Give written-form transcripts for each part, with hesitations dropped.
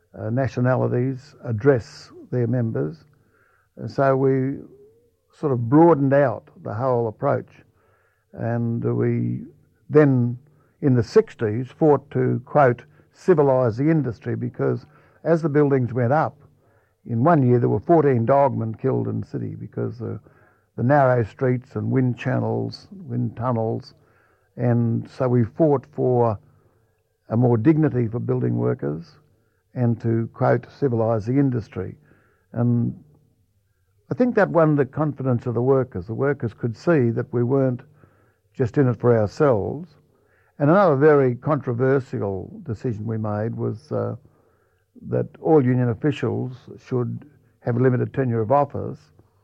nationalities address their members. And so we sort of broadened out the whole approach. And we then, in the 60s, fought to, quote, civilise the industry, because as the buildings went up, in one year there were 14 dogmen killed in the city because the narrow streets and wind channels, wind tunnels, and so we fought for a more dignity for building workers and to, quote, civilise the industry. And I think that won the confidence of the workers. The workers could see that we weren't just in it for ourselves. And another very controversial decision we made was that all union officials should have a limited tenure of office,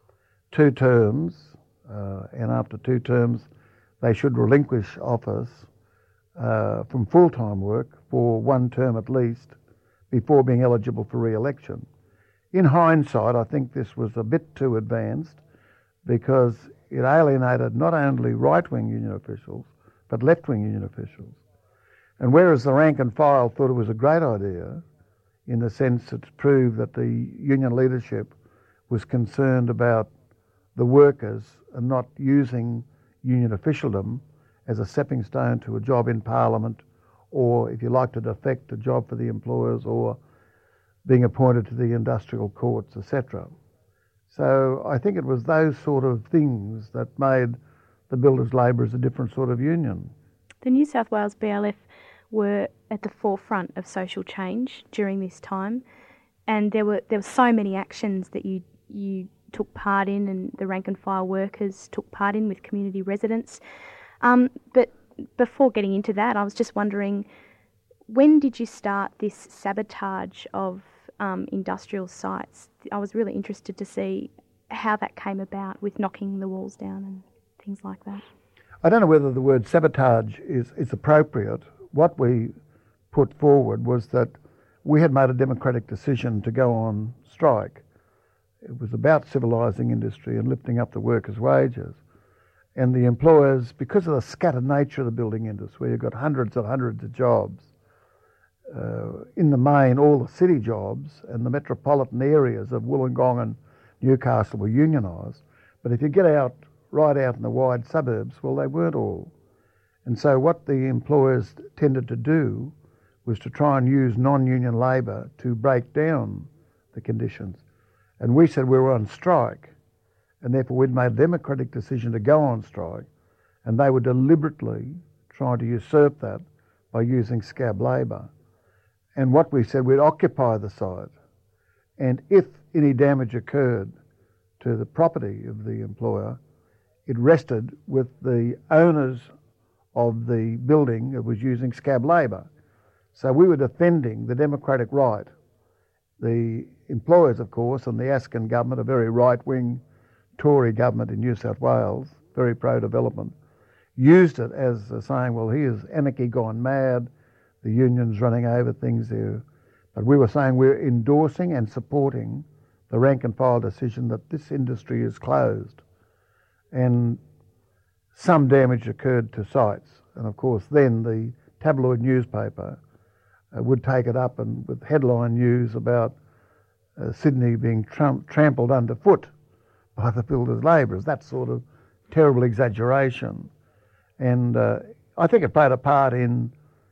2 terms, and after 2 terms they should relinquish office from full-time work for 1 term at least before being eligible for re-election. In hindsight, I think this was a bit too advanced because it alienated not only right-wing union officials but left-wing union officials. And whereas the rank and file thought it was a great idea, in the sense it's proved that the union leadership was concerned about the workers and not using union officialdom as a stepping stone to a job in Parliament, or, if you like, to defect, a job for the employers, or being appointed to the industrial courts, etc. So I think it was those sort of things that made the Builders Labourers a different sort of union. The New South Wales BLF were at the forefront of social change during this time, and there were so many actions that you took part in, and the rank and file workers took part in with community residents. But before getting into that, I was just wondering, when did you start this sabotage of industrial sites? I was really interested to see how that came about with knocking the walls down and things like that. I don't know whether the word sabotage is appropriate. What we put forward was that we had made a democratic decision to go on strike. It was about civilising industry and lifting up the workers' wages. And the employers, because of the scattered nature of the building industry, where you've got hundreds and hundreds of jobs, in the main all the city jobs and the metropolitan areas of Wollongong and Newcastle were unionised. But if you get out, right out in the wide suburbs, well, they weren't all. And so what the employers tended to do was to try and use non-union labour to break down the conditions. And we said we were on strike, and therefore we'd made a democratic decision to go on strike, and they were deliberately trying to usurp that by using scab labour. And what we said, we'd occupy the site, and if any damage occurred to the property of the employer, it rested with the owners of the building that was using scab labour. So we were defending the democratic right. The employers, of course, and the Askin government, a very right-wing Tory government in New South Wales, very pro-development, used it as saying, well, here's anarchy gone mad, the union's running over things there. But we were saying we're endorsing and supporting the rank and file decision that this industry is closed. And some damage occurred to sites. And of course then the tabloid newspaper would take it up, and with headline news about Sydney being trampled underfoot by the builders' labourers, that sort of terrible exaggeration. And I think it played a part in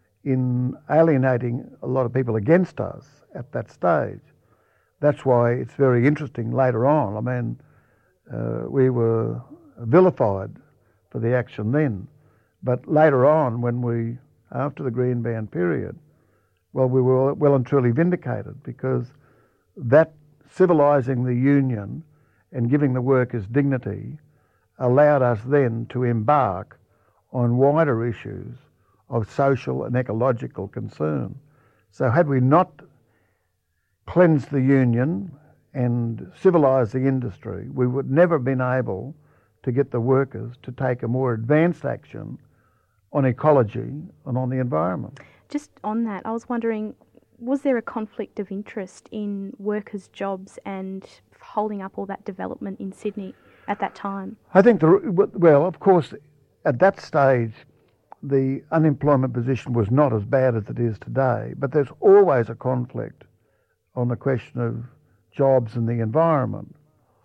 alienating a lot of people against us at that stage. That's why it's very interesting later on. I mean, we were vilified for the action then, but later on, when after the Green Band period, well, we were well and truly vindicated, because that civilising the union and giving the workers dignity allowed us then to embark on wider issues of social and ecological concern. So had we not cleansed the union and civilised the industry, we would never have been able to get the workers to take a more advanced action on ecology and on the environment. Just on that, I was wondering, was there a conflict of interest in workers' jobs and holding up all that development in Sydney at that time? I think, well, of course, at that stage, the unemployment position was not as bad as it is today, but there's always a conflict on the question of jobs and the environment.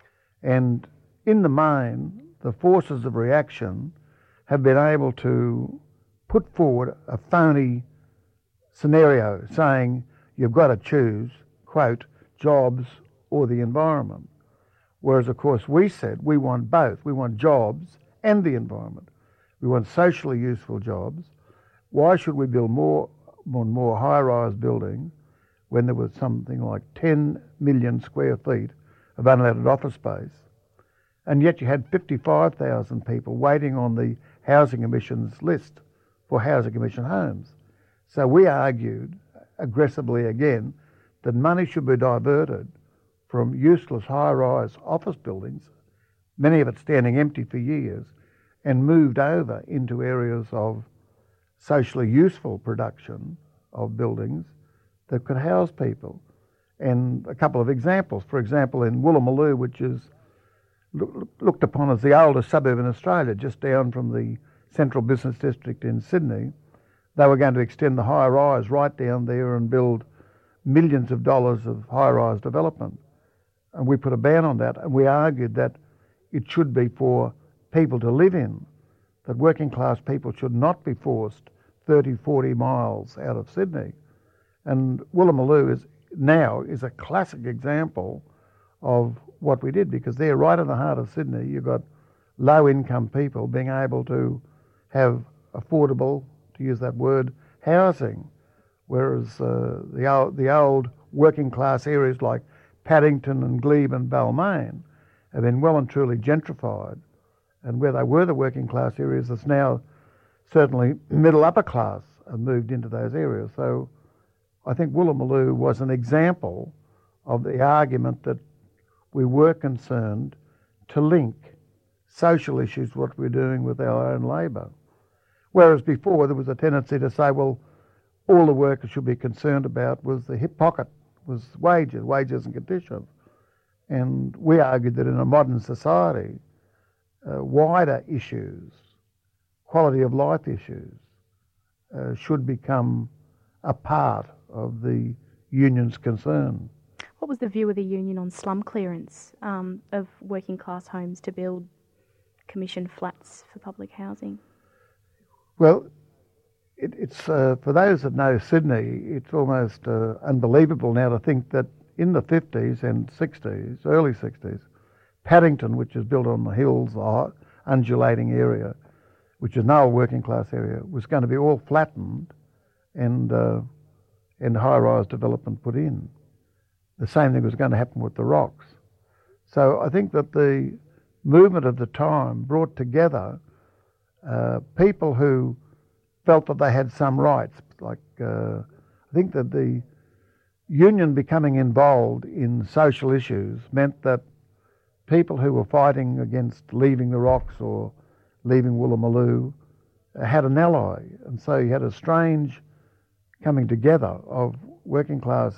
And in the main, the forces of reaction have been able to put forward a phony scenario saying you've got to choose, quote, jobs or the environment. Whereas, of course, we said we want both. We want jobs and the environment. We want socially useful jobs. Why should we build more high-rise buildings when there was something like 10 million square feet of unlettered office space, and yet you had 55,000 people waiting on the Housing Commission's list for Housing Commission homes? So we argued aggressively again that money should be diverted from useless high-rise office buildings, many of it standing empty for years, and moved over into areas of socially useful production of buildings that could house people. And a couple of examples. For example, in Woolloomooloo, which is looked upon as the oldest suburb in Australia, just down from the central business district in Sydney, they were going to extend the high-rise right down there and build millions of dollars of high-rise development. And we put a ban on that, and we argued that it should be for people to live in, that working class people should not be forced 30, 40 miles out of Sydney. And Woolloomooloo is a classic example of what we did, because there, right in the heart of Sydney, you've got low-income people being able to have affordable, to use that word, housing, whereas the old working-class areas like Paddington and Glebe and Balmain have been well and truly gentrified, and where they were the working-class areas, it's now certainly middle-upper class have moved into those areas. So I think Woolloomooloo was an example of the argument that we were concerned to link social issues, what we're doing with our own labour. Whereas before there was a tendency to say, well, all the workers should be concerned about was the hip pocket, was wages and conditions. And we argued that in a modern society, wider issues, quality of life issues, should become a part of the union's concern. What was the view of the union on slum clearance of working class homes to build commission flats for public housing? Well, it's for those that know Sydney, it's almost unbelievable now to think that in the 50s and 60s, early 60s, Paddington, which is built on the hills, the undulating area, which is now a working class area, was going to be all flattened and high-rise development put in. The same thing was going to happen with the Rocks. So I think that the movement of the time brought together people who felt that they had some rights. Like I think that the union becoming involved in social issues meant that people who were fighting against leaving the Rocks or leaving Woolloomooloo had an ally. And so you had a strange coming together of working class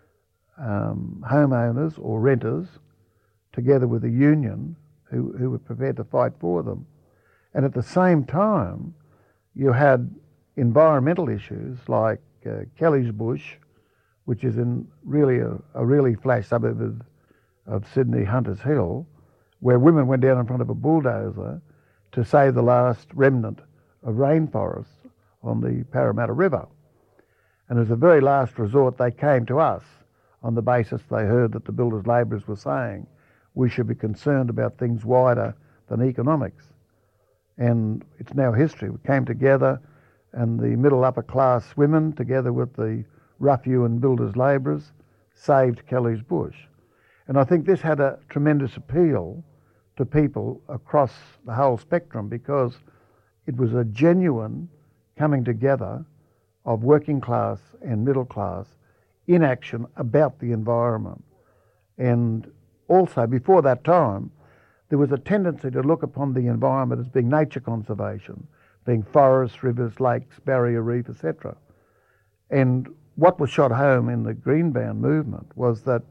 homeowners or renters together with a union who were prepared to fight for them. And at the same time, you had environmental issues like Kelly's Bush, which is in really a really flash suburb of Sydney, Hunters Hill, where women went down in front of a bulldozer to save the last remnant of rainforest on the Parramatta River. And as a very last resort, they came to us on the basis they heard that the builders' labourers were saying we should be concerned about things wider than economics. And it's now history. We came together, and the middle upper class women, together with the rough-hewn builders' labourers, saved Kelly's Bush. And I think this had a tremendous appeal to people across the whole spectrum, because it was a genuine coming together of working class and middle class in action about the environment. And also, before that time, there was a tendency to look upon the environment as being nature conservation, being forests, rivers, lakes, barrier reef, etc. And what was shot home in the Greenbound movement was that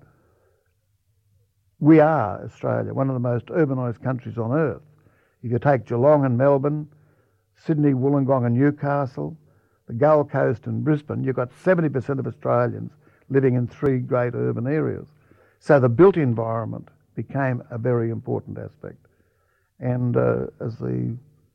we are, Australia, one of the most urbanised countries on earth. If you take Geelong and Melbourne, Sydney, Wollongong and Newcastle, the Gold Coast and Brisbane, you've got 70% of Australians living in 3 great urban areas. So the built environment became a very important aspect. And as the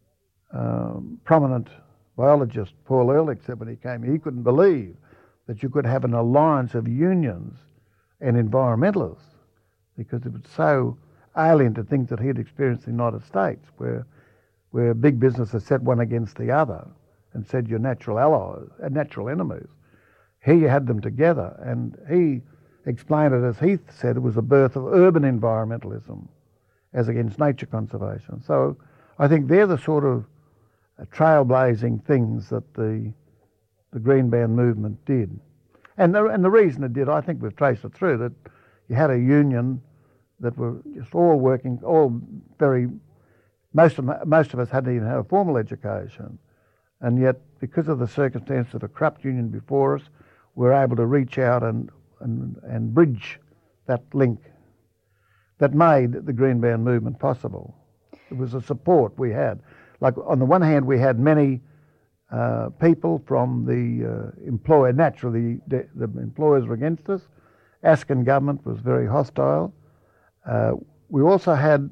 prominent biologist Paul Ehrlich said when he came, he couldn't believe that you could have an alliance of unions and environmentalists, because it was so alien to things that he had experienced in the United States, where big business has set one against the other and said you're natural allies and natural enemies. Here you had them together, and he explained it as he said it was the birth of urban environmentalism as against nature conservation. So I think they're the sort of trailblazing things that the Green Band movement did. And the reason it did, I think we've traced it through, that you had a union that were just all working, all very, most of us hadn't even had a formal education. And yet, because of the circumstance of a corrupt union before us, we're able to reach out and bridge that link that made the Green Band movement possible. It was a support we had. Like, on the one hand, we had many people from the employer. Naturally, the employers were against us. Askin government was very hostile. We also had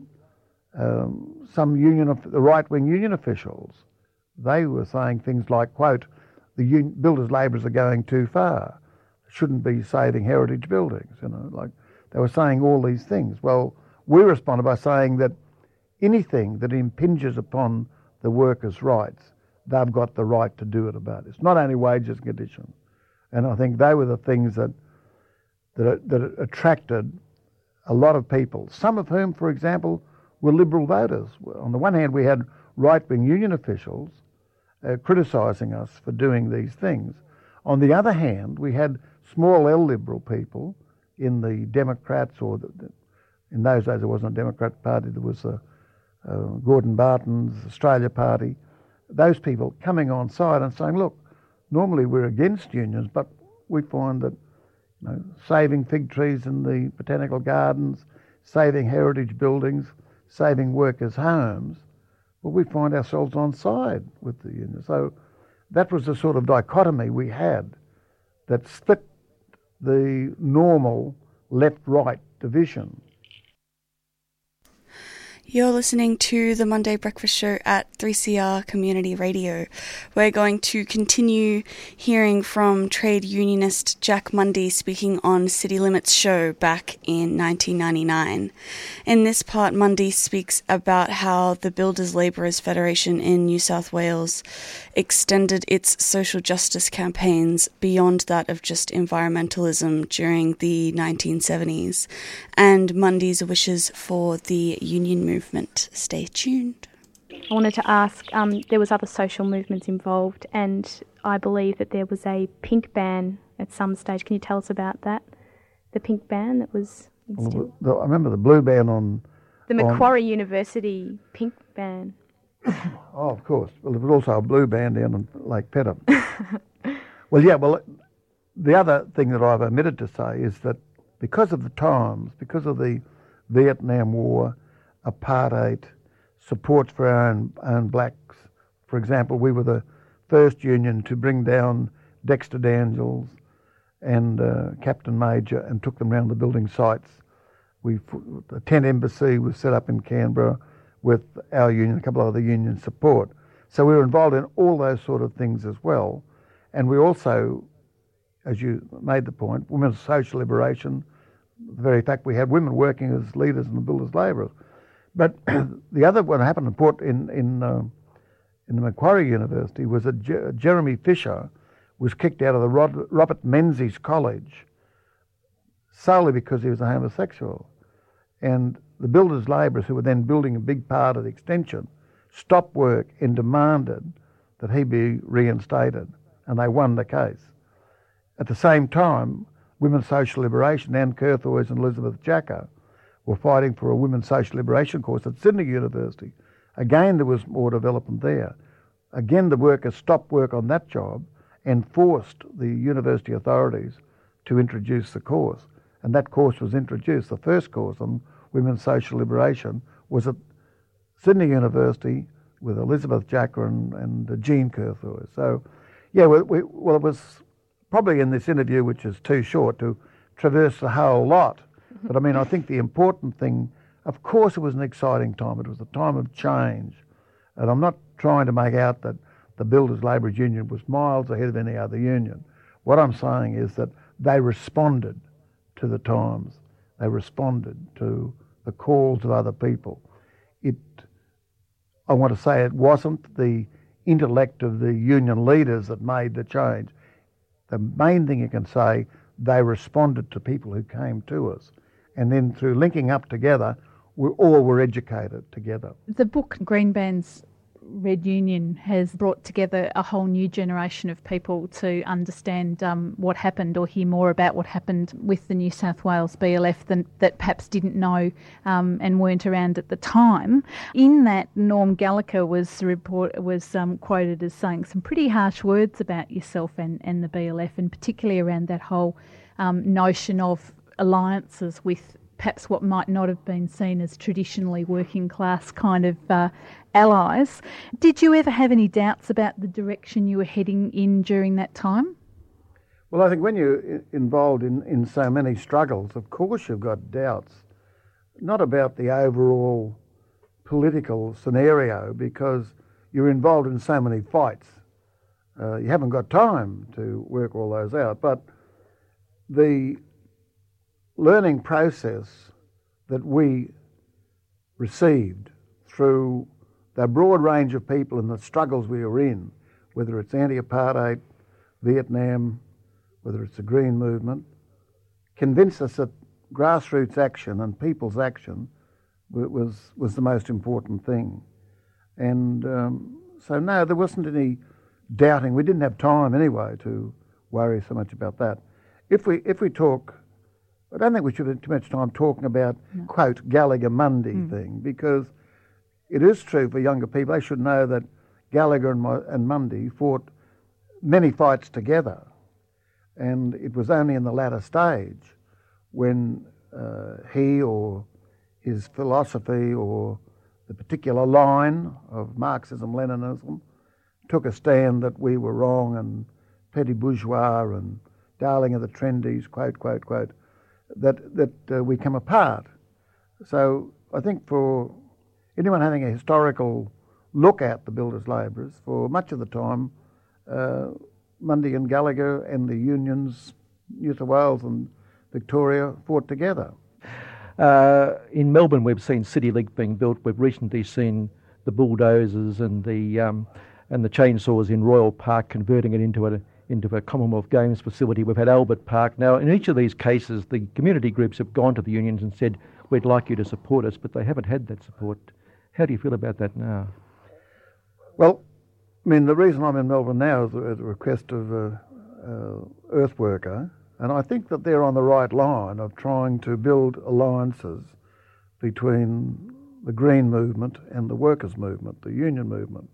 some the right-wing union officials. They were saying things like, quote, the builders' labourers are going too far. Shouldn't be saving heritage buildings, like they were saying all these things. Well, we responded by saying that anything that impinges upon the workers' rights, they've got the right to do it about it. It's not only wages and conditions. And I think they were the things that attracted a lot of people, some of whom, for example, were Liberal voters. On the one hand, we had right-wing union officials criticising us for doing these things. On the other hand, we had small L Liberal people in the Democrats, or in those days there wasn't a Democrat Party, there was Gordon Barton's Australia Party. Those people coming on side and saying, look, normally we're against unions, but we find that saving fig trees in the botanical gardens, saving heritage buildings, saving workers' homes, well, we find ourselves on side with the union. So that was the sort of dichotomy we had that split the normal left-right division. You're listening to the Monday Breakfast Show at 3CR Community Radio. We're going to continue hearing from trade unionist Jack Mundy speaking on City Limits show back in 1999. In this part, Mundy speaks about how the Builders Labourers Federation in New South Wales extended its social justice campaigns beyond that of just environmentalism during the 1970s, and Mundy's wishes for the union movement. Stay tuned. I wanted to ask, there was other social movements involved, and I believe that there was a pink ban at some stage. Can you tell us about that? The pink ban that was instilled? Well, I remember the blue ban on... The Macquarie University pink ban. Oh, of course. Well, there was also a blue ban down on Lake Pedham. The other thing that I've omitted to say is that because of the times, because of the Vietnam War, apartheid, support for our own blacks. For example, we were the first union to bring down Dexter Daniels and Captain Major and took them around the building sites. The tent embassy was set up in Canberra with our union, a couple of other union support. So we were involved in all those sort of things as well. And we also, as you made the point, women's social liberation, the very fact we had women working as leaders in the builders' labourers. But the other one happened in the Macquarie University was that Jeremy Fisher was kicked out of the Robert Menzies College solely because he was a homosexual. And the builders' labourers, who were then building a big part of the extension, stopped work and demanded that he be reinstated, and they won the case. At the same time, Women's Social Liberation, Anne Curthoys and Elizabeth Jacker, were fighting for a women's social liberation course at Sydney University. Again, there was more development there. Again, the workers stopped work on that job and forced the university authorities to introduce the course. And that course was introduced. The first course on women's social liberation was at Sydney University with Elizabeth Jacker and Jean Curthoys. So, yeah, it was probably in this interview, which is too short, to traverse the whole lot. But I mean, I think the important thing, of course it was an exciting time. It was a time of change. And I'm not trying to make out that the Builders Labourers Union was miles ahead of any other union. What I'm saying is that they responded to the times. They responded to the calls of other people. I want to say it wasn't the intellect of the union leaders that made the change. The main thing you can say, they responded to people who came to us. And then through linking up together, we all were educated together. The book Greenband's Red Union has brought together a whole new generation of people to understand what happened or hear more about what happened with the New South Wales BLF that perhaps didn't know and weren't around at the time. In that, Norm Gallagher was quoted as saying some pretty harsh words about yourself and the BLF, and particularly around that whole notion of alliances with perhaps what might not have been seen as traditionally working class kind of allies. Did you ever have any doubts about the direction you were heading in during that time? Well, I think when you're involved in so many struggles, of course you've got doubts, not about the overall political scenario, because you're involved in so many fights. You haven't got time to work all those out, but the learning process that we received through the broad range of people and the struggles we were in, whether it's anti-apartheid, Vietnam, whether it's the Green Movement, convinced us that grassroots action and people's action was the most important thing. And so no, there wasn't any doubting. We didn't have time anyway to worry so much about that. If we talk, I don't think we should have too much time talking about, quote, Gallagher-Mundy thing, because it is true for younger people. They should know that Gallagher and Mundy fought many fights together. And it was only in the latter stage when he or his philosophy or the particular line of Marxism-Leninism took a stand that we were wrong and petty bourgeois and darling of the trendies, quote, quote, quote, that we come apart. So I think for anyone having a historical look at the Builders Labourers, for much of the time, Mundy and Gallagher and the unions, New South Wales and Victoria, fought together. In Melbourne, we've seen CityLink being built. We've recently seen the bulldozers and the chainsaws in Royal Park, converting it into a Commonwealth Games facility. We've had Albert Park. Now, in each of these cases, the community groups have gone to the unions and said, we'd like you to support us, but they haven't had that support. How do you feel about that now? Well, I mean, the reason I'm in Melbourne now is at the request of Earthworker, and I think that they're on the right line of trying to build alliances between the Green Movement and the Workers' Movement, the union movement.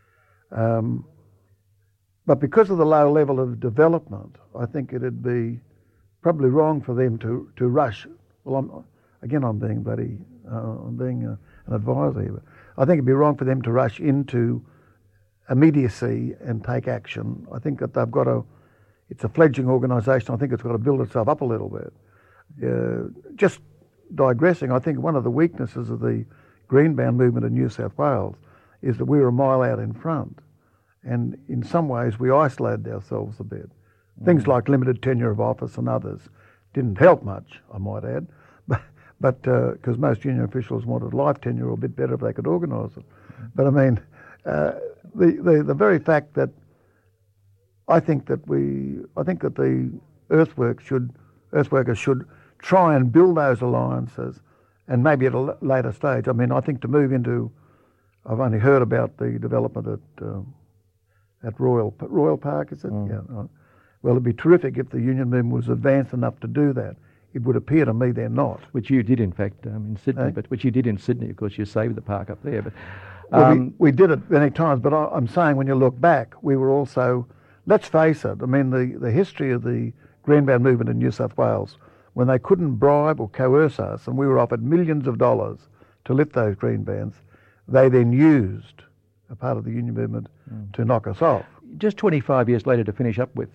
But because of the low level of development, I think it'd be probably wrong for them to rush. Well, I'm being an advisor here, but I think it'd be wrong for them to rush into immediacy and take action. I think that they've got it's a fledgling organisation. I think it's got to build itself up a little bit. Just digressing, I think one of the weaknesses of the Greenband movement in New South Wales is that we were a mile out in front. And in some ways, we isolated ourselves a bit. Things like limited tenure of office and others didn't help much, I might add, but because most union officials wanted life tenure, or a bit better if they could organise it. But I mean, the very fact that I think that the earthworkers should try and build those alliances, and maybe at a later stage. I mean, I think to move into, I've only heard about the development at Royal Park, is it? Yeah. Right. Well, it'd be terrific if the union movement was advanced enough to do that. It would appear to me they're not. Which you did, in fact, in Sydney. But which you did in Sydney, of course. You saved the park up there. But well, we did it many times. But I'm saying, when you look back, we were also, let's face it. I mean, the history of the Greenband movement in New South Wales, when they couldn't bribe or coerce us, and we were offered millions of dollars to lift those Greenbands, they then used a part of the union movement to knock us off. Just 25 years later, to finish up with,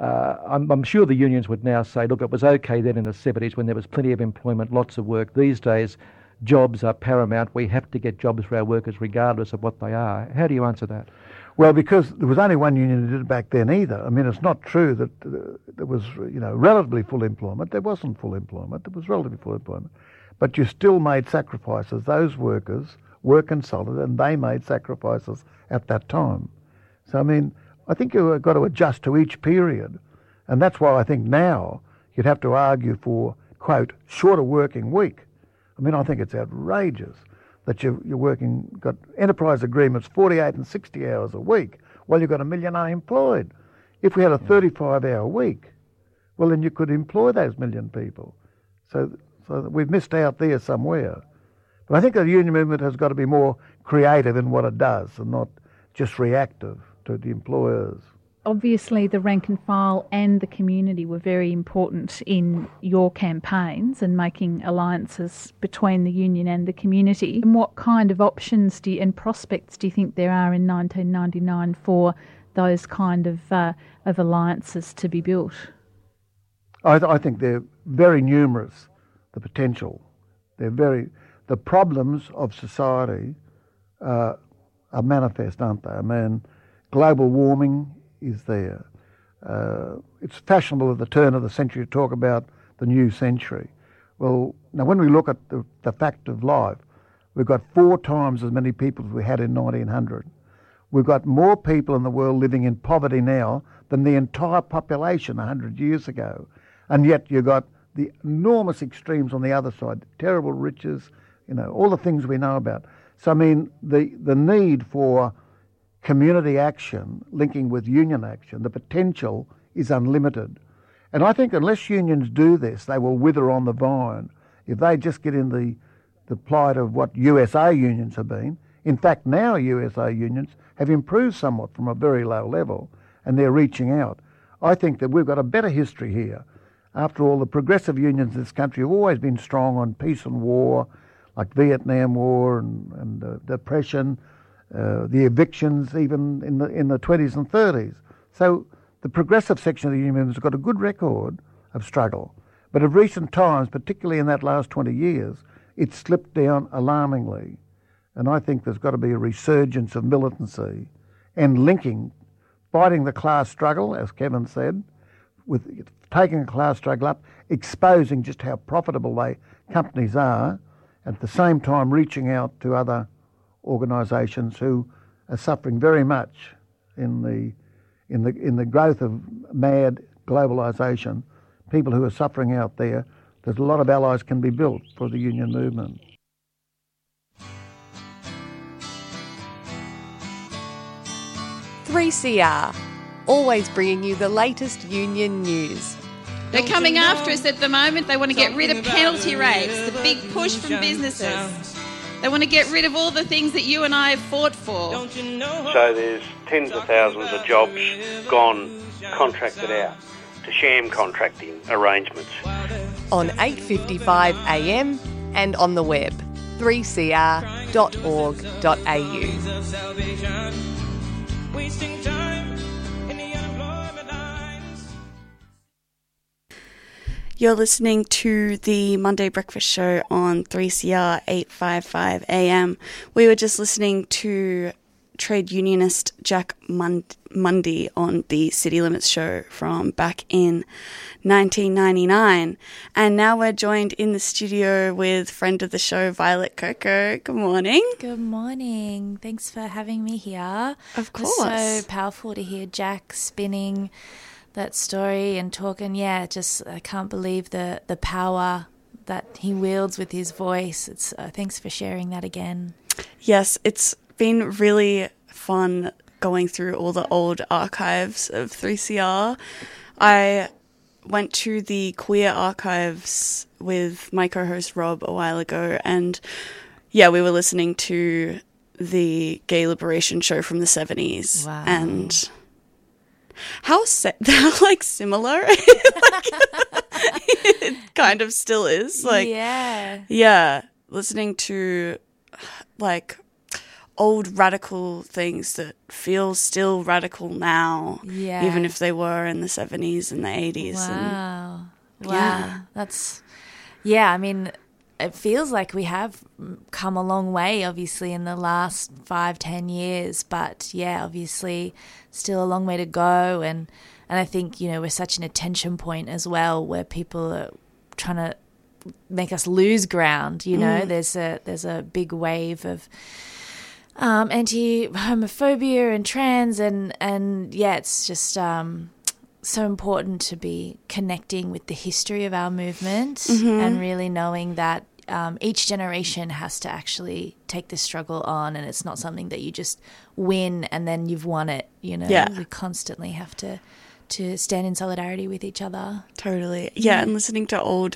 I'm sure the unions would now say, look, it was okay then in the 70s when there was plenty of employment, lots of work. These days, jobs are paramount. We have to get jobs for our workers regardless of what they are. How do you answer that? Well, because there was only one union that did it back then either. I mean, it's not true that there was, relatively full employment. There wasn't full employment. There was relatively full employment. But you still made sacrifices. Those workers were consulted and they made sacrifices at that time. So, I mean, I think you've got to adjust to each period. And that's why I think now you'd have to argue for, quote, shorter working week. I mean, I think it's outrageous that you're got enterprise agreements 48 and 60 hours a week while you've got 1 million unemployed. If we had a 35-hour week, well, then you could employ those 1 million people. So we've missed out there somewhere. But I think the union movement has got to be more creative in what it does and not just reactive to the employers. Obviously, the rank and file and the community were very important in your campaigns and making alliances between the union and the community. And what kind of options and prospects do you think there are in 1999 for those kind of alliances to be built? I think they're very numerous, the potential. The problems of society are manifest, aren't they? I mean, global warming is there. It's fashionable at the turn of the century to talk about the new century. Well, now when we look at the fact of life, we've got 4 times as many people as we had in 1900. We've got more people in the world living in poverty now than the entire population 100 years ago. And yet you've got the enormous extremes on the other side, terrible riches, all the things we know about. So, I mean, the need for community action linking with union action, the potential is unlimited. And I think unless unions do this, they will wither on the vine. If they just get in the plight of what USA unions have been, in fact now USA unions have improved somewhat from a very low level and they're reaching out. I think that we've got a better history here. After all, the progressive unions in this country have always been strong on peace and war, like Vietnam War and Depression, the evictions even in the 20s and 30s. So the progressive section of the union movement has got a good record of struggle. But of recent times, particularly in that last 20 years, it's slipped down alarmingly. And I think there's got to be a resurgence of militancy and linking, fighting the class struggle, as Kevin said, with taking the class struggle up, exposing just how profitable companies are, at the same time reaching out to other organisations who are suffering very much in the growth of mad globalisation. People who are suffering out there. There's a lot of allies can be built for the union movement. "3CR", always bringing you the latest union news. They're coming after us at the moment. They want to get rid of penalty rates, the big push from businesses. They want to get rid of all the things that you and I have fought for. So there's tens of thousands of jobs gone, contracted out, to sham contracting arrangements. On 8:55 AM and on the web, 3cr.org.au. You're listening to the Monday Breakfast Show on 3CR 855 AM. We were just listening to trade unionist Jack Mundy on the City Limits show from back in 1999. And now we're joined in the studio with friend of the show, Violet Coco. Good morning. Good morning. Thanks for having me here. Of course. It's so powerful to hear Jack spinning that story and talking. Yeah, just I can't believe the power that he wields with his voice. It's thanks for sharing that again. Yes, it's been really fun going through all the old archives of 3CR. I went to the queer archives with my co-host Rob a while ago, and yeah, we were listening to the gay liberation show from the 70s. Wow. And how similar it kind of still is. Yeah. Yeah, listening to old radical things that feel still radical now, even if they were in the 70s and the 80s. Wow. That's, I mean, it feels like we have come a long way, obviously, in the last 5-10 years, but obviously still a long way to go. And I think, we're such an attention point as well, where people are trying to make us lose ground. There's a big wave of anti-homophobia and trans, and it's just so important to be connecting with the history of our movement and really knowing that each generation has to actually take this struggle on, and it's not something that you just win and then you've won it. We constantly have to stand in solidarity with each other. Totally. And listening to old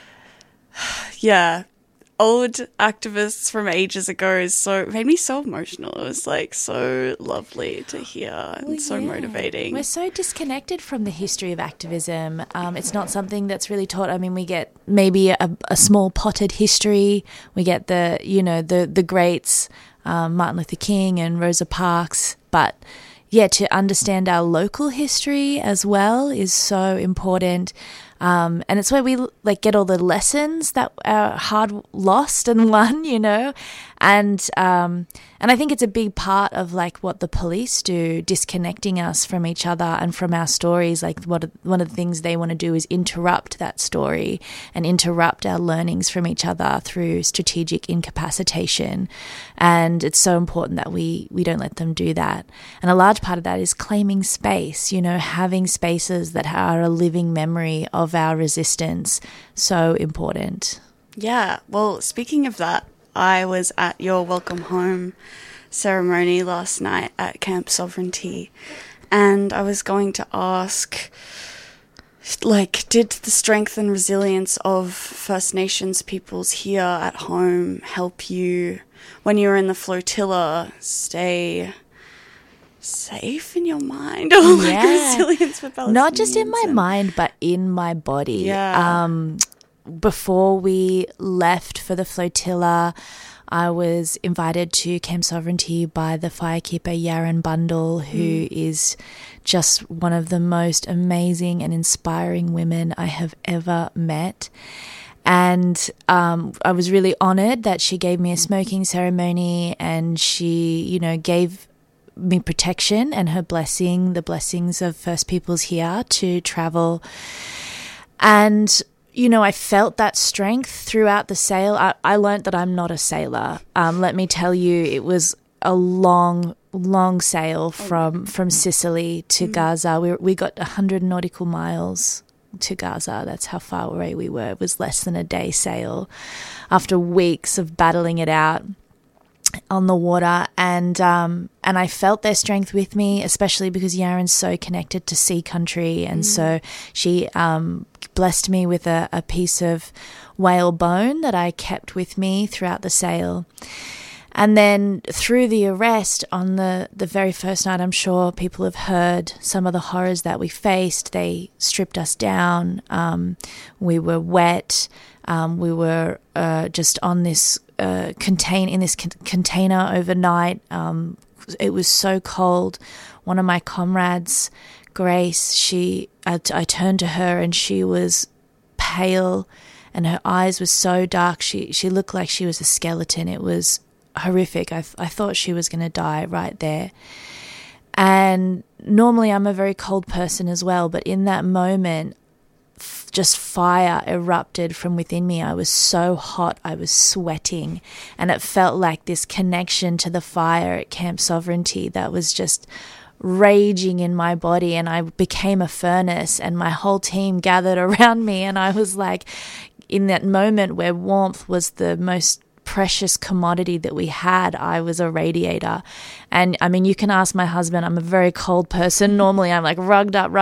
activists from ages ago made me so emotional. It was like so lovely to hear and so motivating. We're so disconnected from the history of activism. It's not something that's really taught. I mean, we get maybe a small potted history. We get the greats, Martin Luther King and Rosa Parks, but to understand our local history as well is so important. And it's where we get all the lessons that are hard lost and won, and I think it's a big part of what the police do, disconnecting us from each other and from our stories. One of the things they want to do is interrupt that story and interrupt our learnings from each other through strategic incapacitation. And it's so important that we don't let them do that. And a large part of that is claiming space, having spaces that are a living memory of our resistance. So important. Yeah. Well, speaking of that, I was at your welcome home ceremony last night at Camp Sovereignty, and I was going to ask, did the strength and resilience of First Nations peoples here at home help you, when you were in the flotilla, stay safe in your mind, or resilience for Palestinians? Not just in my mind, but in my body. Before we left for the flotilla, I was invited to Camp Sovereignty by the firekeeper Yaron Bundle, who is just one of the most amazing and inspiring women I have ever met. And I was really honoured that she gave me a smoking ceremony, and she, gave me protection and her blessing, the blessings of First Peoples here to travel. And I felt that strength throughout the sail. I learnt that I'm not a sailor. Let me tell you, it was a long, long sail from Sicily to Gaza. We got 100 nautical miles to Gaza. That's how far away we were. It was less than a day sail after weeks of battling it out on the water, and I felt their strength with me, especially because Yaron's so connected to sea country, and so she blessed me with a piece of whale bone that I kept with me throughout the sail. And then through the arrest on the very first night, I'm sure people have heard some of the horrors that we faced. They stripped us down. We were wet. We were just on this container overnight. It was so cold. One of my comrades, Grace, I turned to her and she was pale and her eyes were so dark. She looked like she was a skeleton. It was horrific. I thought she was going to die right there. And normally I'm a very cold person as well, but in that moment, just fire erupted from within me. I was so hot, I was sweating, and it felt like this connection to the fire at Camp Sovereignty that was just raging in my body, and I became a furnace, and my whole team gathered around me, and I was like, in that moment where warmth was the most precious commodity that we had, I was a radiator. And I mean, you can ask my husband, I'm a very cold person. Normally I'm like rugged up.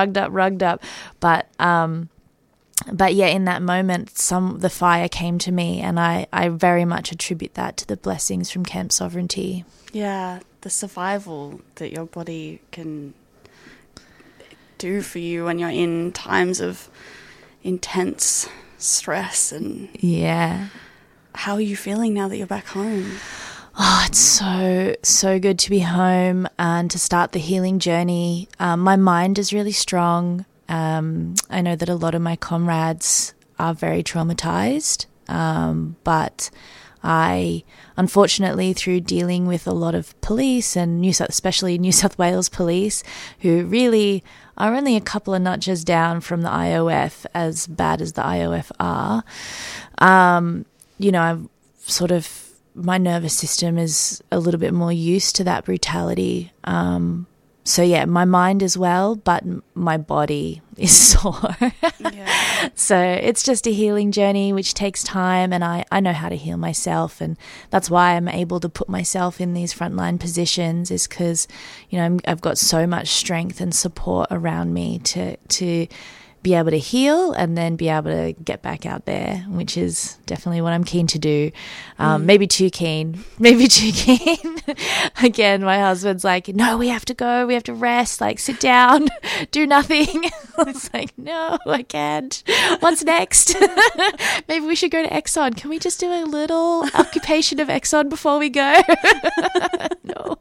But yeah, in that moment, the fire came to me, and I very much attribute that to the blessings from Camp Sovereignty. Yeah, the survival that your body can do for you when you're in times of intense stress. And yeah. How are you feeling now that you're back home? Oh, it's so good to be home and to start the healing journey. My mind is really strong. I know that a lot of my comrades are very traumatized, but I, unfortunately, through dealing with a lot of police and especially New South Wales police, who really are only a couple of notches down from the IOF, as bad as the IOF are, I've sort of, my nervous system is a little bit more used to that brutality. So yeah, my mind is well, but my body is sore. Yeah. So it's just a healing journey, which takes time, and I know how to heal myself, and that's why I'm able to put myself in these frontline positions, is because, I've got so much strength and support around me to be able to heal and then be able to get back out there, which is definitely what I'm keen to do. Maybe too keen. Again, my husband's like, no, we have to go. We have to rest. Like, sit down, do nothing. I was like, no, I can't. What's next? Maybe we should go to Exxon. Can we just do a little occupation of Exxon before we go? No.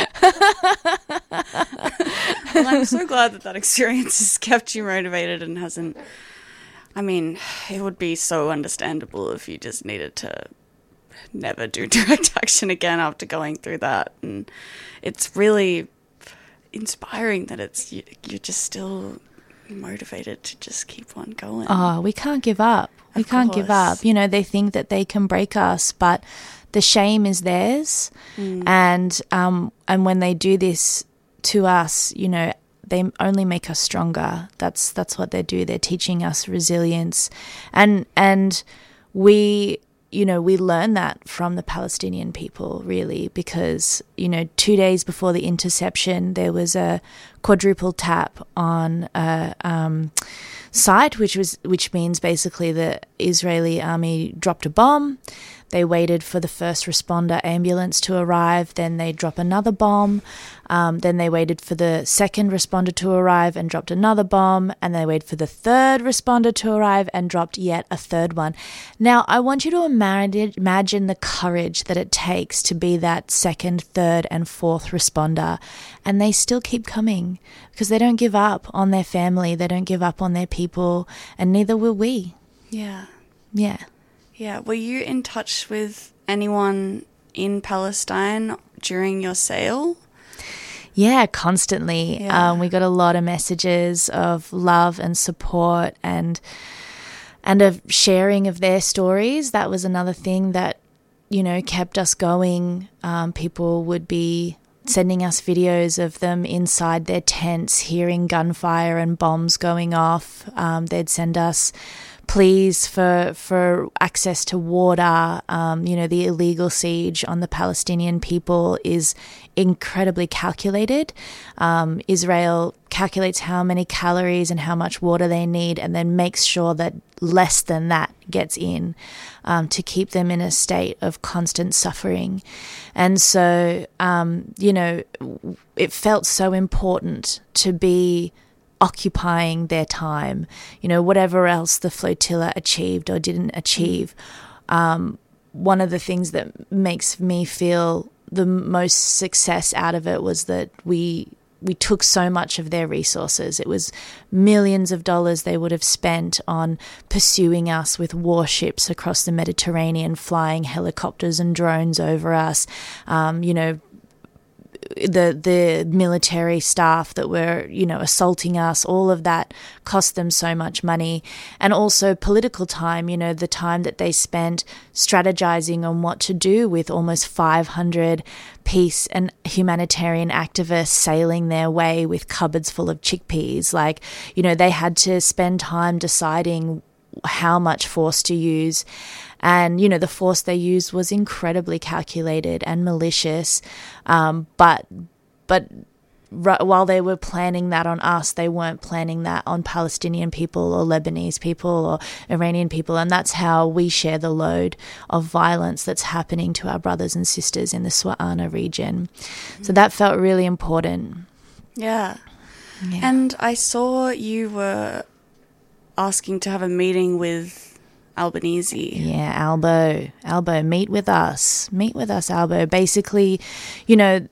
Well, I'm so glad that experience has kept you motivated and hasn't. I mean, it would be so understandable if you just needed to never do direct action again after going through that. And it's really inspiring that you're just still motivated to just keep on going. Oh, we can't give up. We can't give up. They think that they can break us, but the shame is theirs. And when they do this to us, they only make us stronger. That's what they do. They're teaching us resilience, and we learn that from the Palestinian people, really, because 2 days before the interception, there was a quadruple tap on a site, which means basically the Israeli army dropped a bomb. They waited for the first responder ambulance to arrive, then they drop another bomb, then they waited for the second responder to arrive and dropped another bomb, and they waited for the third responder to arrive and dropped yet a third one. Now, I want you to imagine the courage that it takes to be that second, third, and fourth responder, and they still keep coming because they don't give up on their family, they don't give up on their people, and neither will we. Yeah. Yeah. Yeah, were you in touch with anyone in Palestine during your sail? Yeah, constantly. Yeah. We got a lot of messages of love and support and a sharing of their stories. That was another thing that, kept us going. People would be sending us videos of them inside their tents, hearing gunfire and bombs going off. They'd send us pleas for access to water. The illegal siege on the Palestinian people is incredibly calculated. Israel calculates how many calories and how much water they need and then makes sure that less than that gets in to keep them in a state of constant suffering. And so, it felt so important to be occupying their time, whatever else the flotilla achieved or didn't achieve. One of the things that makes me feel the most success out of it was that we took so much of their resources. It was millions of dollars they would have spent on pursuing us with warships across the Mediterranean, flying helicopters and drones over us, the military staff that were, assaulting us. All of that cost them so much money. And also political time, the time that they spent strategizing on what to do with almost 500 peace and humanitarian activists sailing their way with cupboards full of chickpeas. They had to spend time deciding how much force to use. And, the force they used was incredibly calculated and malicious. But while they were planning that on us, they weren't planning that on Palestinian people or Lebanese people or Iranian people. And that's how we share the load of violence that's happening to our brothers and sisters in the Swaana region. So that felt really important. Yeah. And I saw you were asking to have a meeting with Albanese. Yeah, Albo, meet with us, Albo. Basically, you know,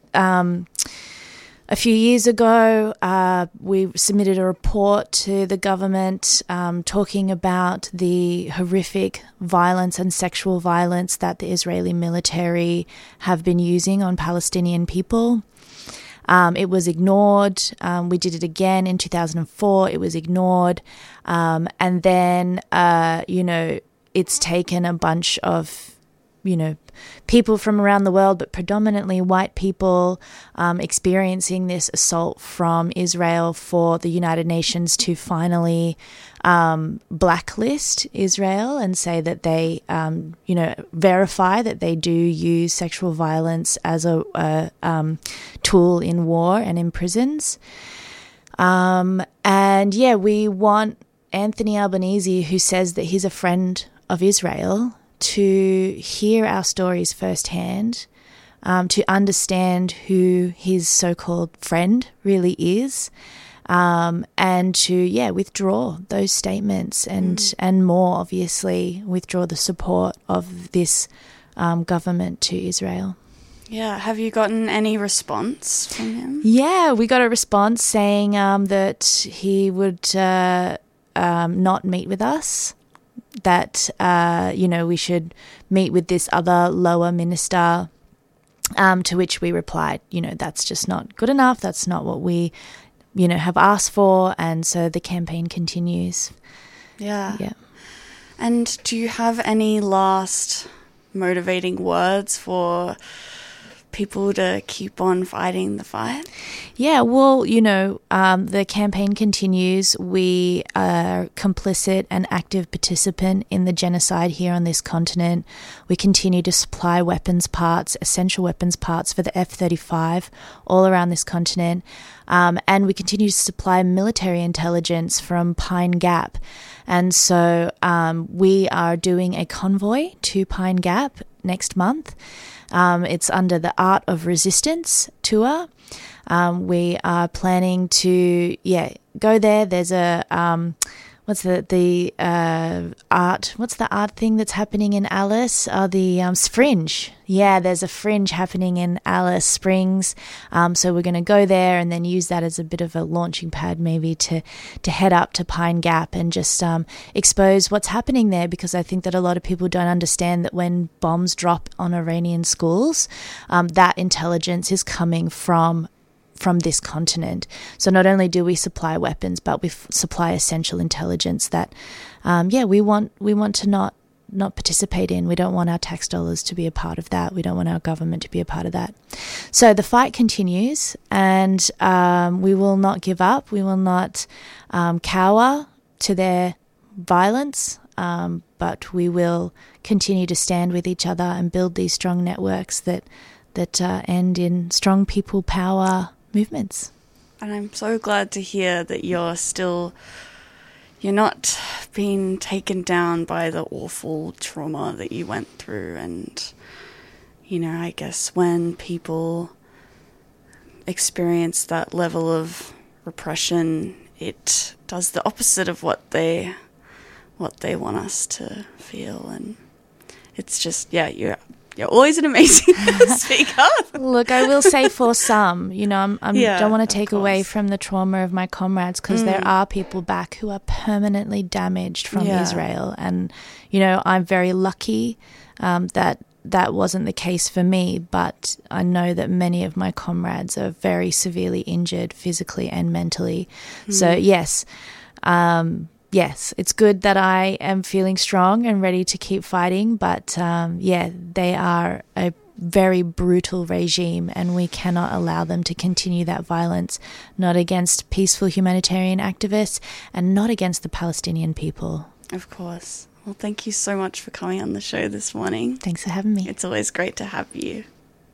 a few years ago, we submitted a report to the government talking about the horrific violence and sexual violence that the Israeli military have been using on Palestinian people. It was ignored. We did it again in 2004. It was ignored. And then, you know, it's taken a bunch of, you know, people from around the world, but predominantly white people, experiencing this assault from Israel for the United Nations to finally blacklist Israel and say that they, you know, verify that they do use sexual violence as a tool in war and in prisons. And yeah, we want Anthony Albanese, who says that he's a friend of Israel, to hear our stories firsthand, to understand who his so-called friend really is, and to, withdraw those statements and more, obviously, withdraw the support of this government to Israel. Yeah. Have you gotten any response from him? Yeah, we got a response saying that he would not meet with us, that, you know, we should meet with this other lower minister, to which we replied, you know, that's just not good enough. That's not what we, you know, have asked for. And so the campaign continues. Yeah. Yeah. And do you have any last motivating words for people to keep on fighting the fight? Yeah, well, you know, the campaign continues. We are complicit and active participant in the genocide here on this continent. We continue to supply weapons parts, essential weapons parts for the F-35 all around this continent. And we continue to supply military intelligence from Pine Gap. And so we are doing a convoy to Pine Gap next month. It's under the Art of Resistance tour. We are planning to, go there. There's a, what's the art thing that's happening in Alice? The Fringe. Yeah, there's a Fringe happening in Alice Springs. So we're going to go there and then use that as a bit of a launching pad maybe to head up to Pine Gap and just expose what's happening there, because I think that a lot of people don't understand that when bombs drop on Iranian schools, that intelligence is coming from this continent. So not only do we supply weapons, but we supply essential intelligence that, we want to not participate in. We don't want our tax dollars to be a part of that. We don't want our government to be a part of that. So the fight continues, and we will not give up. We will not cower to their violence, but we will continue to stand with each other and build these strong networks that end in strong people power movements. And I'm so glad to hear that you're not being taken down by the awful trauma that you went through. And, you know, I guess when people experience that level of repression, it does the opposite of what they want us to feel. And it's just, you're always an amazing speaker. Look, I will say for some, you know, I don't want to take away from the trauma of my comrades, because there are people back who are permanently damaged from Israel. And, you know, I'm very lucky that wasn't the case for me, but I know that many of my comrades are very severely injured physically and mentally. So, yes, it's good that I am feeling strong and ready to keep fighting, but they are a very brutal regime, and we cannot allow them to continue that violence, not against peaceful humanitarian activists and not against the Palestinian people. Of course. Well, thank you so much for coming on the show this morning. Thanks for having me. It's always great to have you.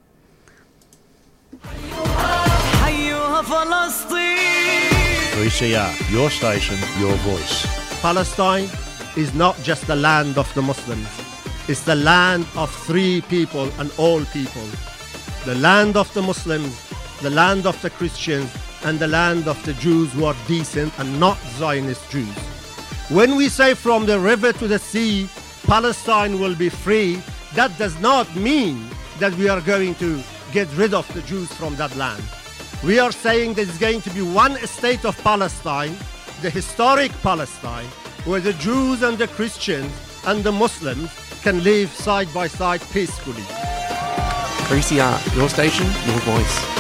3CR, your station, your voice. Palestine is not just the land of the Muslims. It's the land of free people and all people. The land of the Muslims, the land of the Christians, and the land of the Jews who are decent and not Zionist Jews. When we say from the river to the sea, Palestine will be free, that does not mean that we are going to get rid of the Jews from that land. We are saying there's going to be one state of Palestine, the historic Palestine, where the Jews and the Christians and the Muslims can live side by side peacefully. 3CR, your station, your voice.